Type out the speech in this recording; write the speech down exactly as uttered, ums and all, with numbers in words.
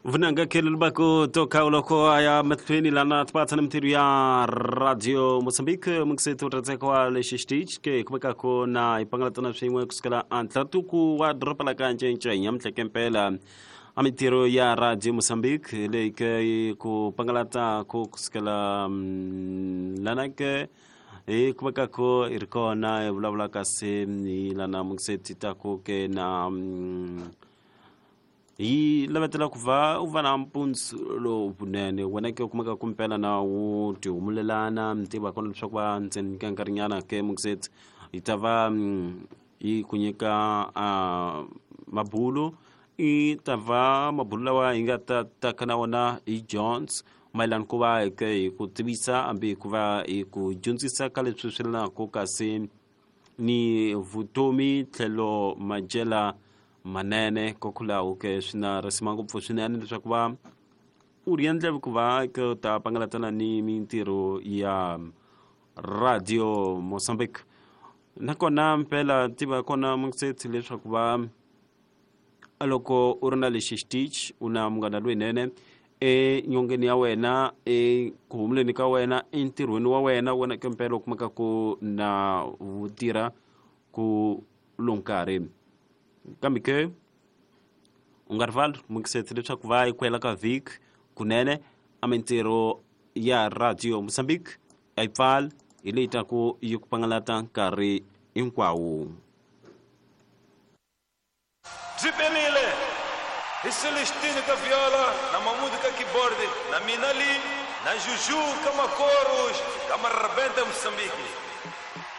Vunanga kelubako toka uloko ya matpeni lana tpata mtiru ya Radio Mozambique mungsetu tatekwa le shistich ke kumeka ko na ipangalatana shimwe kuskala antlatuku wa dropa la kanje nchanya mtlekempela amitiru ya Radio Mozambique le ke ku pangalata ko kuskala lana ke e kumeka ko irko na blabla kase ni lana mungsetita ko ke na i lavetela kuva uvana mpunzi lo vunene wena ke kumeka kumpela na u ti humulelana mtiva kona leswaku va ntseni ka nkarinyana ke mukset itava i kunyika a mabulo i tava mabulo lawa hi nga ta taka na wona i Jones mailan ku va ke ku tivisa ambi ku va i ku dyondzisa ka leswi swi lanaka kasi ni vutomi tlhelo majela manene kokula uke swina rasimango pfu swinene leswaku va u riendle ku va ke ta pangalatana ni mintirho ya Radio Mozambique nakona mpela tiva kona mungsetsi leswaku va aloko u ri na lexi xitichi una munghana lwinene e nyongeni ya wena e ku humuleni ka wena entirhweni wa wena wena ke mpela u kumeka ku na vutirha ku lonkarhi kambe ke ungarval mungsetsi leswaku va ikwela ka vik kunene a mintirho ya Radio Mozambique ai pfal hi leyi taku yi ku pangalata nkarhi hinkwawo Dzipelile hi Celestino ka viola na Mamudu ka keyboard na Minali na Juju ka makoros ka marabenta Mozambique